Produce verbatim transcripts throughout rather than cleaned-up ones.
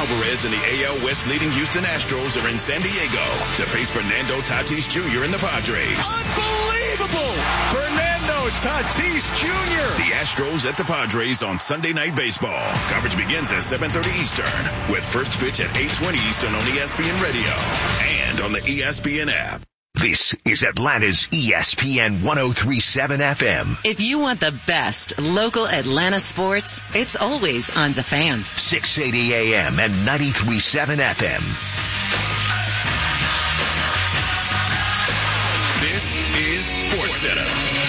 Alvarez and the A L West leading Houston Astros are in San Diego to face Fernando Tatis Junior and the Padres. Unbelievable! Fernando Tatis Junior The Astros at the Padres on Sunday Night Baseball. Coverage begins at seven thirty Eastern with first pitch at eight twenty Eastern on E S P N Radio and on the E S P N app. This is Atlanta's E S P N one oh three point seven F M. If you want the best local Atlanta sports, it's always on The Fan. six eighty A M and ninety-three point seven F M. This is SportsCenter.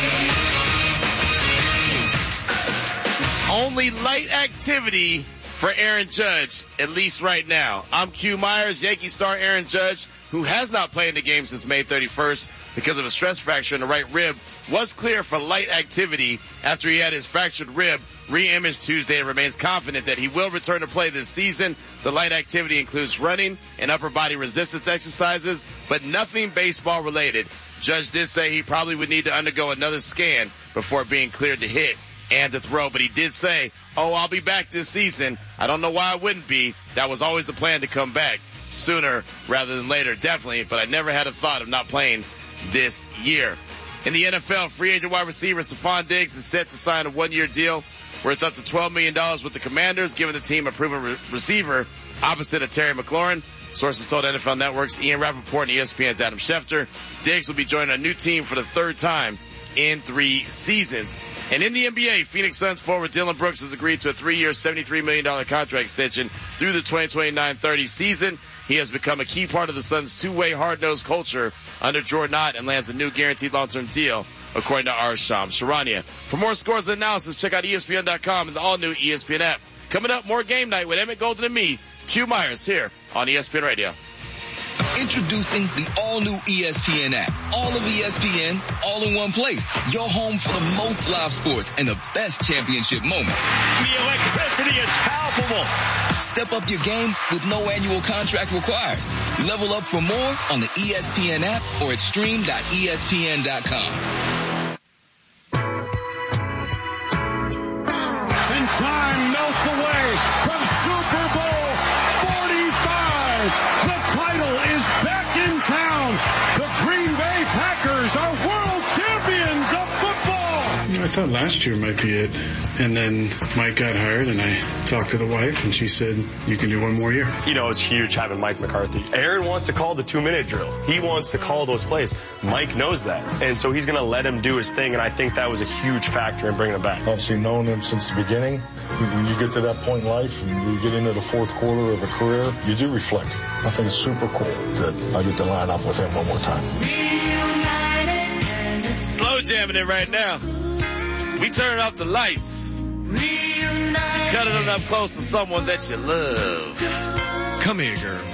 Only light activity for Aaron Judge, at least right now. I'm Q Myers. Yankee star Aaron Judge, who has not played in the game since May thirty-first because of a stress fracture in the right rib, was clear for light activity after he had his fractured rib re-imaged Tuesday and remains confident that he will return to play this season. The light activity includes running and upper body resistance exercises, but nothing baseball related. Judge did say he probably would need to undergo another scan before being cleared to hit and to throw, but he did say, oh, I'll be back this season. I don't know why I wouldn't be. That was always the plan, to come back sooner rather than later, definitely, but I never had a thought of not playing this year. In the N F L, free agent wide receiver Stephon Diggs is set to sign a one-year deal worth up to twelve million dollars with the Commanders, giving the team a proven re- receiver opposite of Terry McLaurin. Sources told N F L Network's Ian Rappaport and E S P N's Adam Schefter. Diggs will be joining a new team for the third time in three seasons. And in the N B A, Phoenix Suns forward Dillon Brooks has agreed to a three-year, seventy-three million dollars contract extension through the twenty twenty-nine thirty season. He has become a key part of the Suns' two-way hard-nosed culture under Jordan Ott and lands a new guaranteed long-term deal, according to our Shams Charania. For more scores and analysis, check out E S P N dot com and the all-new E S P N app. Coming up, more Game Night with Emmett Golden and me, Q Myers, here on E S P N Radio. Introducing the all-new E S P N app. All of E S P N, all in one place. Your home for the most live sports and the best championship moments. The electricity is palpable. Step up your game with no annual contract required. Level up for more on the E S P N app or at stream dot E S P N dot com. And time melts away from Super Bowl forty-five. The title is back in town. The Green Bay Packers are world champions of football. I thought last year might be it. And then Mike got hired, and I talked to the wife, and she said, you can do one more year. You know, it's huge having Mike McCarthy. Aaron wants to call the two-minute drill. He wants to call those plays. Mike knows that. And so he's going to let him do his thing, and I think that was a huge factor in bringing him back. Obviously, knowing him since the beginning, when you get to that point in life and you get into the fourth quarter of a career, you do reflect. I think it's super cool that I get to line up with him one more time. Slow jamming it right now. We turn off the lights. Cut it up close to someone that you love. Come here, girl.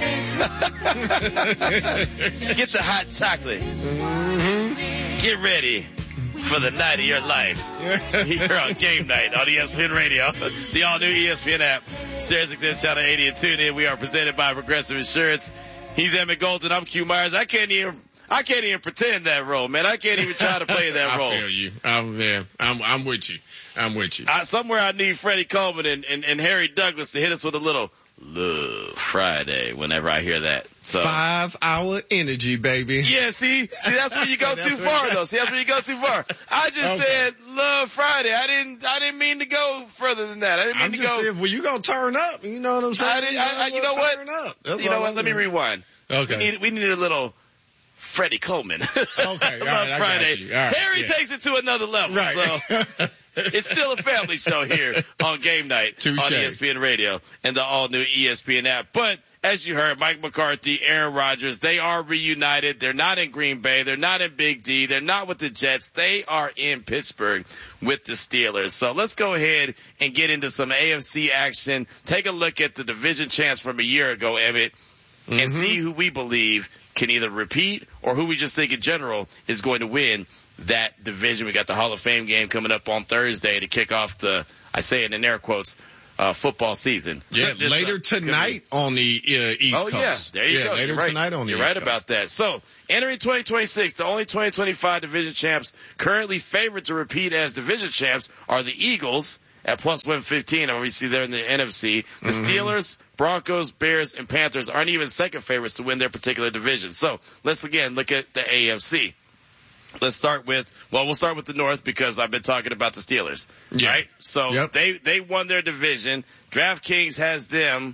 Get the hot chocolate. Mm-hmm. Get ready for the night of your life. Here on Game Night on E S P N Radio, the all-new E S P N app, Sirius X M Channel eighty, and tune in. We are presented by Progressive Insurance. He's Emmett Golden. I'm Q Myers. I can't even... I can't even pretend that role, man. I can't even try to play that role. I feel you. I'm, yeah, I'm, I'm with you. I'm with you. I, somewhere I need Freddie Coleman and, and, and Harry Douglas to hit us with a little Love Friday whenever I hear that. So five hour energy, baby. Yeah, see, see, that's where you go too far, though. See, that's where you go too far. I just okay. said Love Friday. I didn't, I didn't mean to go further than that. I didn't mean I'm to just go. Saying, well, you gonna turn up. You know what I'm saying? I didn't, I, I, you know what? Turn up. That's you know what? I'm Let me rewind. Okay. We need, we need a little Freddie Coleman. Okay, all right, Love Friday. All right, Harry yeah. takes it to another level. Right. So it's still a family show here on Game Night Touché. on E S P N Radio and the all-new E S P N app. But as you heard, Mike McCarthy, Aaron Rodgers, they are reunited. They're not in Green Bay. They're not in Big D. They're not with the Jets. They are in Pittsburgh with the Steelers. So let's go ahead and get into some A F C action. Take a look at the division champs from a year ago, Emmett, mm-hmm. and see who we believe can either repeat or who we just think in general is going to win that division. We got the Hall of Fame game coming up on Thursday to kick off the, I say it in air quotes, uh, football season. Yeah, this, later uh, tonight on the uh, East oh, Coast. Oh, yeah, there you yeah, go. later You're right. tonight on the You're East right Coast. about that. So, entering twenty twenty-six, the only twenty twenty-five division champs currently favored to repeat as division champs are the Eagles at plus one fifteen. Obviously, they're in the N F C. The Mm-hmm. Steelers, Broncos, Bears, and Panthers aren't even second favorites to win their particular division. So let's again look at the A F C. Let's start with, well, we'll start with the North because I've been talking about the Steelers, Yeah. right? So Yep. they, they won their division. DraftKings has them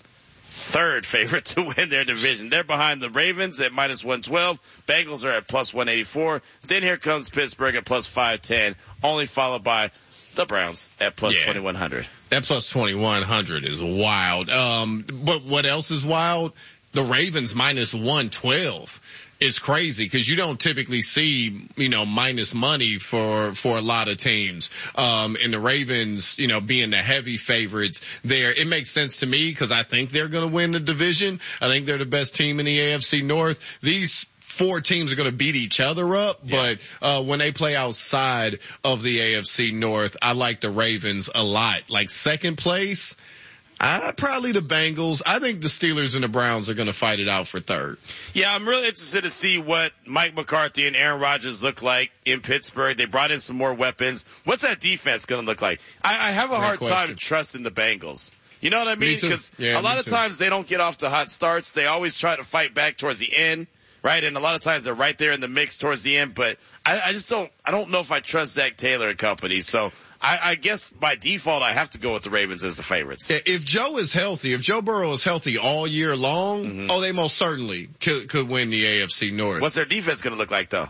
third favorite to win their division. They're behind the Ravens at minus one twelve. Bengals are at plus one eighty-four. Then here comes Pittsburgh at plus five ten, only followed by the Browns at plus Yeah. twenty-one hundred. That plus twenty-one hundred is wild. Um, but what else is wild? The Ravens minus one twelve is crazy because you don't typically see, you know, minus money for, for a lot of teams. Um, and the Ravens, you know, being the heavy favorites there, it makes sense to me because I think they're going to win the division. I think they're the best team in the A F C North. These four teams are going to beat each other up, Yeah. but uh when they play outside of the A F C North, I like the Ravens a lot. Like second place, I probably the Bengals. I think the Steelers and the Browns are going to fight it out for third. Yeah, I'm really interested to see what Mike McCarthy and Aaron Rodgers look like in Pittsburgh. They brought in some more weapons. What's that defense going to look like? I, I have a Great hard question. time trusting the Bengals. You know what I Me mean? too. Because Yeah, a lot me of too. times they don't get off to hot starts. They always try to fight back towards the end, right? And a lot of times they're right there in the mix towards the end. But I, I just don't, I don't know if I trust Zach Taylor and company. So I, I guess by default I have to go with the Ravens as the favorites. If Joe is healthy, if Joe Burrow is healthy all year long, Mhm. oh, they most certainly could, could win the A F C North. What's their defense going to look like though?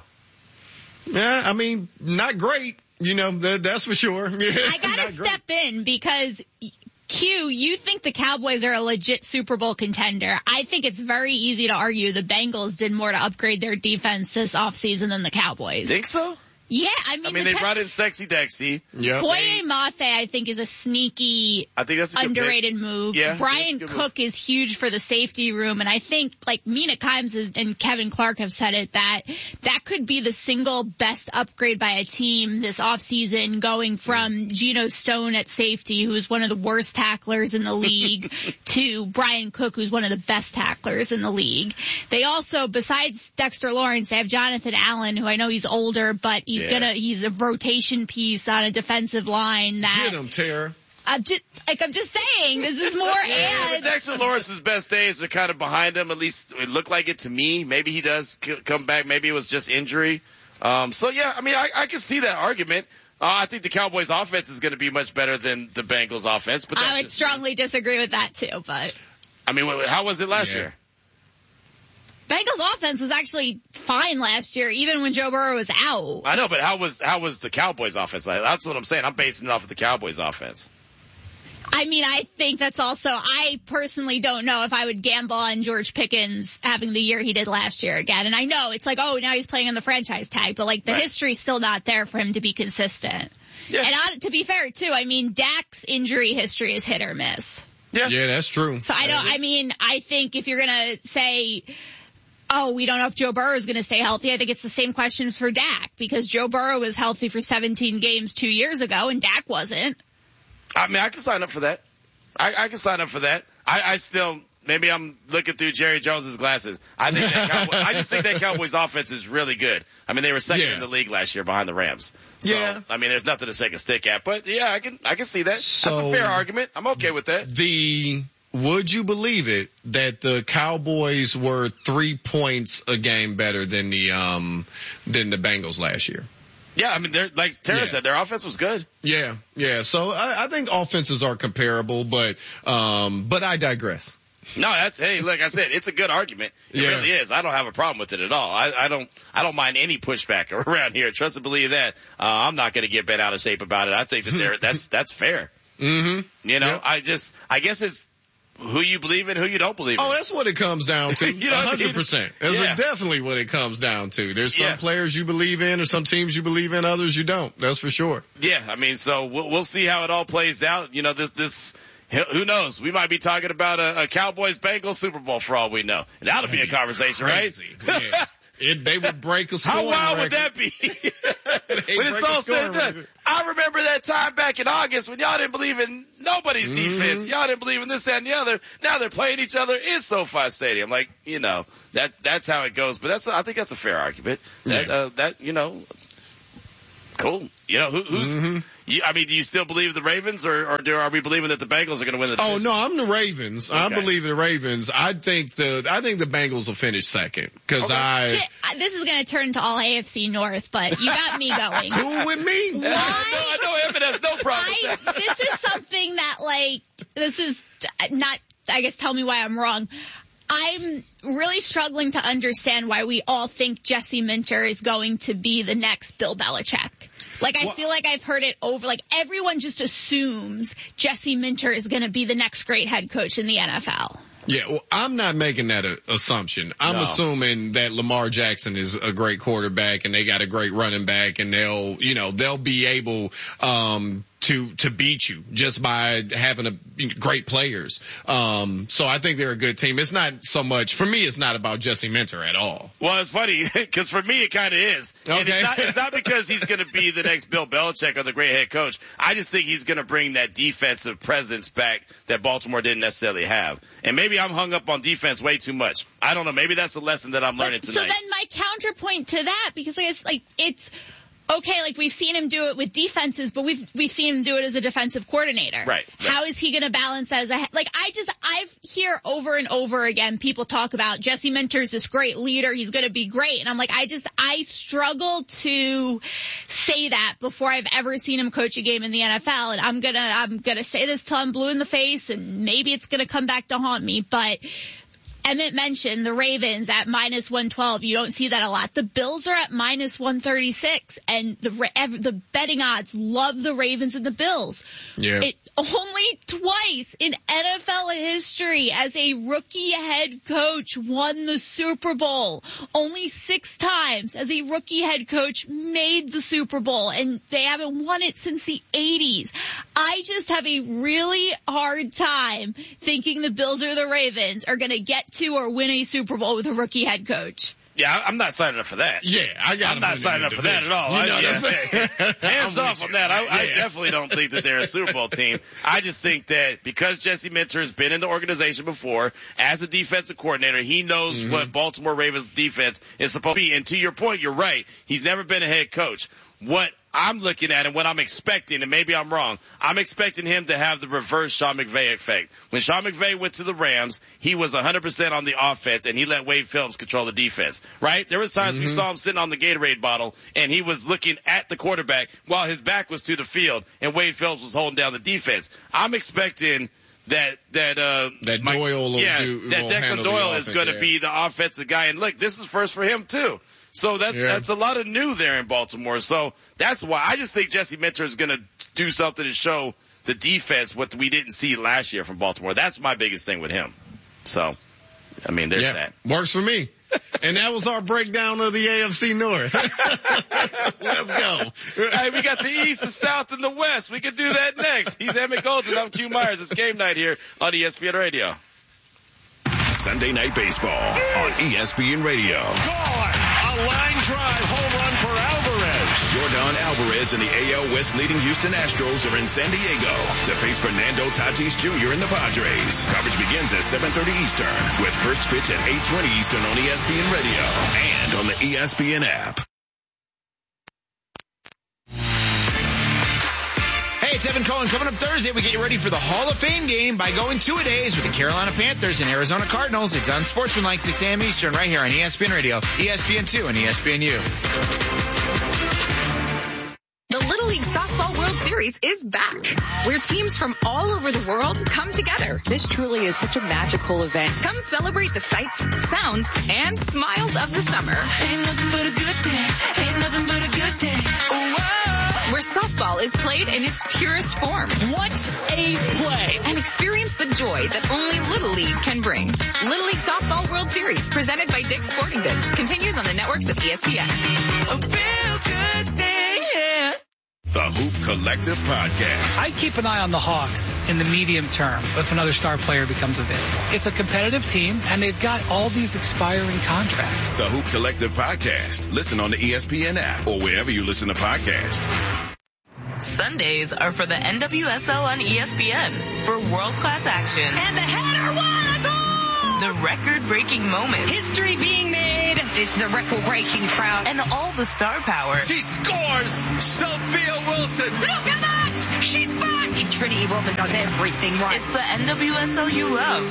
Yeah, I mean, not great. You know, that, that's for sure. Yeah, I gotta not great. step in because Q, you think the Cowboys are a legit Super Bowl contender. I think it's very easy to argue the Bengals did more to upgrade their defense this offseason than the Cowboys. Think so? Yeah, I mean, I mean, the they Cow- brought in Sexy Dexy. Yep. Boye Mafe, I think, is a sneaky, I think that's a good underrated pick. move. Yeah, Brian that's a good Cook is huge for the safety room, and I think, like Mina Kimes is, and Kevin Clark have said it, that that could be the single best upgrade by a team this offseason, going from Geno Stone at safety, who is one of the worst tacklers in the league, to Brian Cook, who's one of the best tacklers in the league. They also, besides Dexter Lawrence, they have Jonathan Allen, who I know he's older, but he's Yeah. gonna, he's a rotation piece on a defensive line that Get him, Tara. I'm just, like, I'm just saying, this is more Yeah, but ads. Dexter Lawrence's best days are kind of behind him. At least it looked like it to me. Maybe he does c- come back. Maybe it was just injury. Um, so yeah, I mean, I, I can see that argument. Uh, I think the Cowboys' offense is going to be much better than the Bengals' offense. But that's I would just- strongly disagree with that too, but I mean, wh- how was it last Yeah. year? Bengals offense was actually fine last year, even when Joe Burrow was out. I know, but how was how was the Cowboys' offense? Like, that's what I'm saying. I'm basing it off of the Cowboys' offense. I mean, I think that's also, I personally don't know if I would gamble on George Pickens having the year he did last year again. And I know it's like, oh, now he's playing on the franchise tag, but like the Right. history's still not there for him to be consistent. Yeah. And on, to be fair too, I mean, Dak's injury history is hit or miss. Yeah. Yeah, that's true. So I don't, I mean, I think if you're going to say, oh, we don't know if Joe Burrow is going to stay healthy, I think it's the same questions for Dak, because Joe Burrow was healthy for seventeen games two years ago and Dak wasn't. I mean, I can sign up for that. I, I can sign up for that. I, I still, maybe I'm looking through Jerry Jones's glasses. I think that Cowboy, I just think that Cowboys offense is really good. I mean, they were second Yeah. in the league last year behind the Rams. So, Yeah. I mean, there's nothing to shake a stick at, but yeah, I can, I can see that. That's So- a fair argument. I'm okay with that. The would you believe it that the Cowboys were three points a game better than the um than the Bengals last year? Yeah, I mean, they're, like Tara Yeah. said, their offense was good. Yeah, yeah. So I, I think offenses are comparable, but um but I digress. No, that's, hey, like I said, it's a good argument. It Yeah. really is. I don't have a problem with it at all. I, I don't, I don't mind any pushback around here. Trust and believe that. Uh, I'm not going to get bent out of shape about it. I think that they're, that's, that's fair. Mm-hmm. You know, Yep. I just, I guess it's who you believe in, who you don't believe in. Oh, that's what it comes down to. You know what I mean? one hundred percent. That's Yeah. definitely what it comes down to. There's some Yeah. players you believe in or some teams you believe in, others you don't. That's for sure. Yeah, I mean, so we'll, we'll see how it all plays out. You know, this, this, who knows? We might be talking about a, a Cowboys-Bengals Super Bowl for all we know. And that'll be a conversation, Crazy. right? Yeah. It, they would break a How scoring wild would record. that be? They When it's break a all said and scoring done. record. I remember that time back in August when y'all didn't believe in nobody's Mhm. defense. Y'all didn't believe in this, that, and the other. Now they're playing each other in SoFi Stadium. Like, you know, that that's how it goes. But that's I think that's a fair argument. That Yeah. uh, that you know, Cool. You know, who, who's, mm-hmm. you, I mean, do you still believe the Ravens, or, or do, are we believing that the Bengals are going to win the division? Oh, no, I'm the Ravens. Okay. I believe the Ravens. I think the, I think the Bengals will finish second. Cause okay. I, this is going to turn into all A F C North, but you got me going. Who with me? Why? no, I know Evan has no problem I, with that. This is something that, like, this is not, I guess, tell me why I'm wrong. I'm really struggling to understand why we all think Jesse Minter is going to be the next Bill Belichick. Like, I well, feel like I've heard it over. Like, everyone just assumes Jesse Minter is going to be the next great head coach in the N F L. Yeah, well, I'm not making that a, assumption. I'm no. assuming that Lamar Jackson is a great quarterback and they got a great running back, and they'll, you know, they'll be able, um, to, to beat you just by having a great players. Um, so I think they're a good team. It's not so much, for me, it's not about Jesse Minter at all. Well, it's funny, cause for me it kinda is. Okay. And it's not, it's not because he's gonna be the next Bill Belichick or the great head coach. I just think he's gonna bring that defensive presence back that Baltimore didn't necessarily have. And maybe I'm hung up on defense way too much. I don't know. Maybe that's the lesson that I'm learning but, tonight. So then my counterpoint to that, because it's like, it's, okay, like we've seen him do it with defenses, but we've we've seen him do it as a defensive coordinator. Right. right. How is he going to balance that as a like? I just I've hear over and over again people talk about Jesse Minter's this great leader. He's going to be great, and I'm like, I just I struggle to say that before I've ever seen him coach a game in the N F L, and I'm gonna I'm gonna say this till I'm blue in the face, and maybe it's gonna come back to haunt me, but. Emmett mentioned the Ravens at minus one twelve. You don't see that a lot. The Bills are at minus one thirty-six, and the the betting odds love the Ravens and the Bills. Yeah. It, only twice in N F L history as a rookie head coach won the Super Bowl. Only six times as a rookie head coach made the Super Bowl, and they haven't won it since the eighties. I just have a really hard time thinking the Bills or the Ravens are going to get to or win a Super Bowl with a rookie head coach. Yeah, I'm not signing up for that. Yeah, I got. I'm not signing up for that at all. You know I, yeah. what I'm saying? Hands off on that. I, I definitely don't think that they're a Super Bowl team. I just think that because Jesse Minter has been in the organization before as a defensive coordinator, he knows mm-hmm. what Baltimore Ravens defense is supposed to be. And to your point, you're right. He's never been a head coach. What I'm looking at and what I'm expecting, and maybe I'm wrong, I'm expecting him to have the reverse Sean McVay effect. When Sean McVay went to the Rams, he was one hundred percent on the offense, and he let Wade Phillips control the defense, right? There was times mm-hmm. we saw him sitting on the Gatorade bottle, and he was looking at the quarterback while his back was to the field, and Wade Phillips was holding down the defense. I'm expecting that that uh that my, Doyle will yeah, do, that will Declan Doyle is going to yeah. be the offensive guy. And look, this is first for him too. So that's yeah. that's a lot of new there in Baltimore. So that's why I just think Jesse Minter is going to do something to show the defense what we didn't see last year from Baltimore. That's my biggest thing with him. So, I mean, there's yeah, that. Works for me. And that was our breakdown of the A F C North. Let's go. Hey, we got the East, the South, and the West. We could do that next. He's Emmett Golden. I'm Q Myers. It's game night here on E S P N Radio. Sunday Night Baseball on E S P N Radio. Gone. A line drive home run for Alvarez. Yordan Alvarez and the A L West leading Houston Astros are in San Diego to face Fernando Tatis Junior and the Padres. Coverage begins at seven thirty Eastern with first pitch at eight twenty Eastern on E S P N Radio and on the E S P N app. Hey, it's Evan Cohen. Coming up Thursday, we get you ready for the Hall of Fame game by going two-a-days with the Carolina Panthers and Arizona Cardinals. It's on Sportsmanlike, six a.m. Eastern, right here on E S P N Radio, E S P N two, and E S P N U. The Little League Softball World Series is back, where teams from all over the world come together. This truly is such a magical event. Come celebrate the sights, sounds, and smiles of the summer. Ain't nothing but a good day. Ain't nothing but a good day. Whoa. Where softball is played in its purest form. What a play! And experience the joy that only Little League can bring. Little League Softball World Series, presented by Dick's Sporting Goods, continues on the networks of E S P N. A real good thing, yeah. The Hoop Collective Podcast. I keep an eye on the Hawks in the medium term if another star player becomes available. It's a competitive team, and they've got all these expiring contracts. The Hoop Collective Podcast. Listen on the E S P N app or wherever you listen to podcasts. Sundays are for the N W S L on E S P N for world-class action. And the header won a goal! The record-breaking moments. History being made. It's the record-breaking crowd. And all the star power. She scores! Sophia Wilson! Look at that! She's back! Trinity Rodman does everything right. It's the N W S L you love.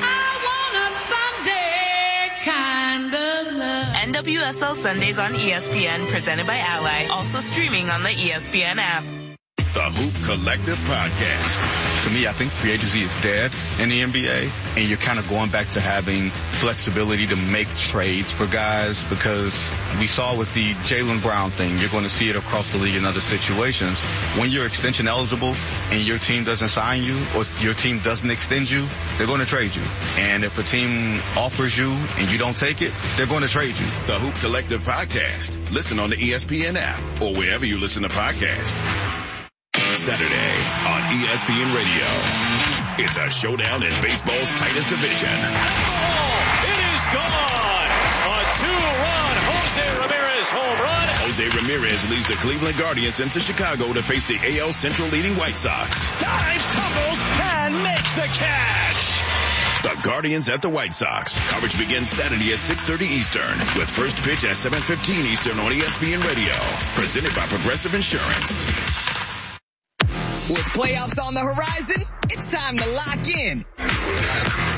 I want a Sunday kind of love. N W S L Sundays on E S P N, presented by Ally. Also streaming on the E S P N app. The Hoop Collective Podcast. To me, I think free agency is dead in the N B A, and you're kind of going back to having flexibility to make trades for guys, because we saw with the Jaylen Brown thing, you're going to see it across the league in other situations. When you're extension eligible and your team doesn't sign you or your team doesn't extend you, they're going to trade you. And if a team offers you and you don't take it, they're going to trade you. The Hoop Collective Podcast. Listen on the E S P N app or wherever you listen to podcasts. Saturday on E S P N Radio. It's a showdown in baseball's tightest division. It is gone. A two-run Jose Ramirez home run. Jose Ramirez leads the Cleveland Guardians into Chicago to face the A L Central leading White Sox. Dives, tumbles, and makes the catch. The Guardians at the White Sox. Coverage begins Saturday at six thirty Eastern with first pitch at seven fifteen Eastern on E S P N Radio. Presented by Progressive Insurance. With playoffs on the horizon, it's time to lock in.